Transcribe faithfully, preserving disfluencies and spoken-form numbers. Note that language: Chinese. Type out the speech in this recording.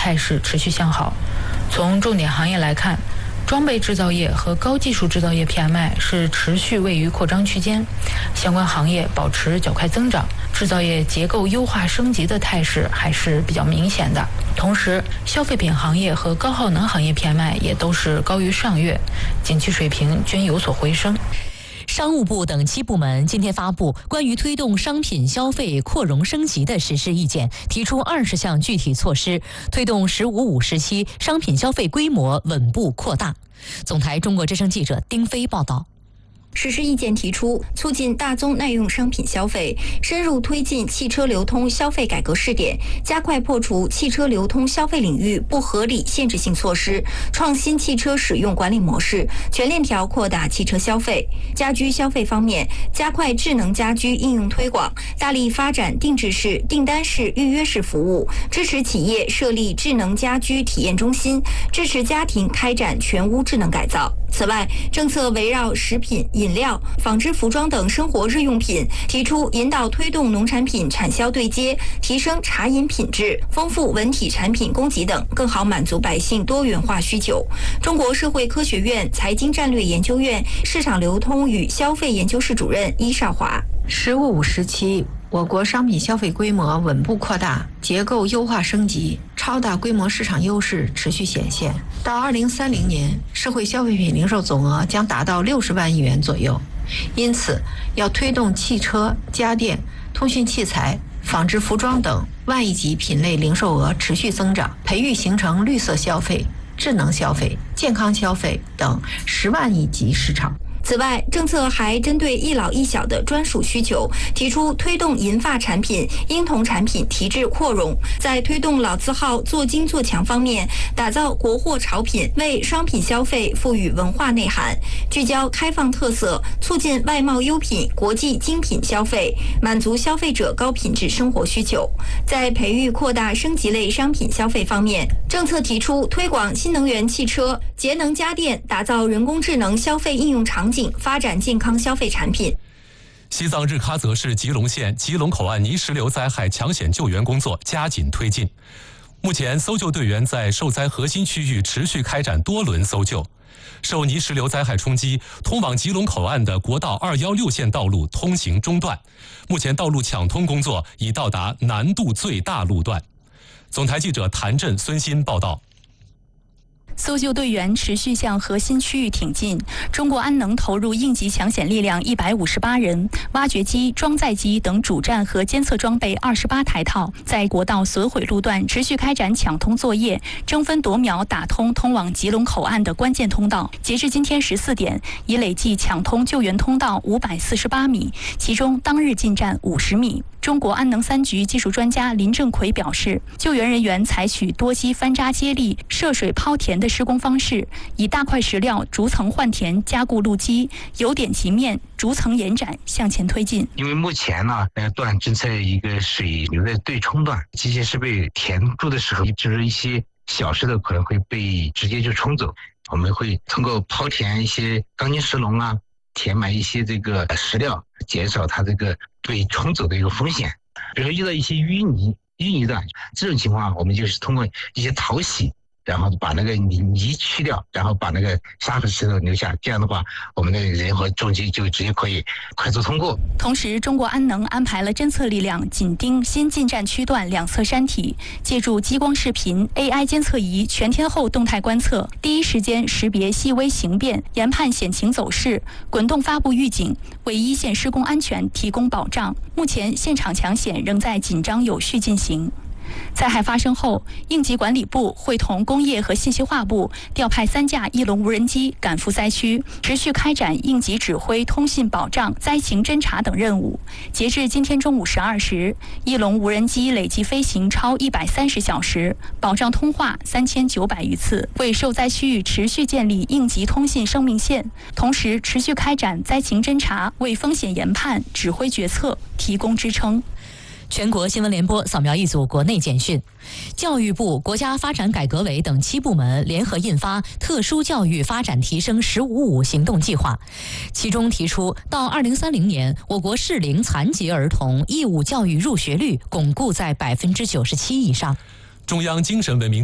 态势持续向好。从重点行业来看，装备制造业和高技术制造业 P M I 是持续位于扩张区间，相关行业保持较快增长，制造业结构优化升级的态势还是比较明显的。同时，消费品行业和高耗能行业 P M I 也都是高于上月，景气水平均有所回升。 商务部等七部门今天发布关于推动商品消费扩容升级的实施意见，提出二十项具体措施，推动“十五五”时期商品消费规模稳步扩大。总台中国之声记者丁飞报道。 实施意见提出，促进大宗耐用商品消费，深入推进汽车流通消费改革试点，加快破除汽车流通消费领域不合理限制性措施，创新汽车使用管理模式，全链条扩大汽车消费。家居消费方面，加快智能家居应用推广，大力发展定制式、订单式、预约式服务，支持企业设立智能家居体验中心，支持家庭开展全屋智能改造。此外，政策围绕食品、饮料、纺织服装等生活日用品，提出引导推动农产品产销对接，提升茶饮品质，丰富文体产品供给等，更好满足百姓多元化需求。中国社会科学院财经战略研究院市场流通与消费研究室主任伊少华。 十五五时期，我国商品消费规模稳步扩大，结构优化升级，超大规模市场优势持续显现。到二零三零年，社会消费品零售总额将达到六十万亿元左右。因此，要推动汽车、家电、通讯器材、纺织服装等万亿级品类零售额持续增长，培育形成绿色消费、智能消费、健康消费等十万亿级市场。 此外，政策还针对一老一小的专属需求，提出推动银发产品、婴童产品提质扩容，在推动老字号做精做强方面，打造国货潮品，为商品消费赋予文化内涵，聚焦开放特色，促进外贸优品、国际精品消费，满足消费者高品质生活需求。在培育扩大升级类商品消费方面，政策提出推广新能源汽车、节能家电，打造人工智能消费应用场景，发展健康消费产品。 西藏日喀则市吉隆县吉隆口岸泥石流灾害抢险救援工作加紧推进。目前，搜救队员在受灾核心区域持续开展多轮搜救。受泥石流灾害冲击，通往吉隆口岸的国道二一六线道路通行中断。目前，道路抢通工作已到达难度最大路段。总台记者谭震、孙鑫报道。 搜救队员持续向核心区域挺进，中国安能投入应急抢险力量一百五十八人，挖掘机、装载机等主站和监测装备二十八台套，在国道损毁路段持续开展抢通作业，争分夺秒打通通往吉隆口岸的关键通道。截至今天十四点，已累计抢通救援通道五百四十八米，其中当日进站五十米。中国安能三局技术专家林正奎表示，救援人员采取多机翻扎接力、涉水抛填的施工方式，以大块石料逐层换填加固路基，由点及面，逐层延展向前推进。 因为目前呢，呃，段正在一个水流的对冲段，机械设备填住的时候，就是一些小石头可能会被直接就冲走。我们会通过抛填一些钢筋石笼啊，填满一些这个石料，减少它这个被冲走的一个风险。比如说遇到一些淤泥、淤泥段这种情况，我们就是通过一些淘洗，然后把那个泥泥去掉，然后把那个沙和石头留下，这样的话，我们的人和重机就直接可以快速通过。 同时，中国安能安排了侦测力量紧盯新进站区段两侧山体，借助激光视频、A I 监测仪全天候动态观测，第一时间识别细微形变，研判险情走势，滚动发布预警，为一线施工安全提供保障。目前，现场抢险仍在紧张有序进行。灾害发生后，应急管理部会同工业和信息化部调派三架翼龙无人机赶赴灾区，持续开展应急指挥、通信保障、灾情侦察等任务。截至今天中午十二时，翼龙无人机累计飞行超一百三十小时，保障通话三千九百余次，为受灾区域持续建立应急通信生命线，同时持续开展灾情侦察，为风险研判、指挥决策提供支撑。 全国新闻联播扫描一组国内简讯。教育部、国家发展改革委等七部门联合印发《特殊教育发展提升“十五五”行动计划》，其中提出，到二零三零年，我国适龄残疾儿童义务教育入学率巩固在百分之九十七以上。 中央精神文明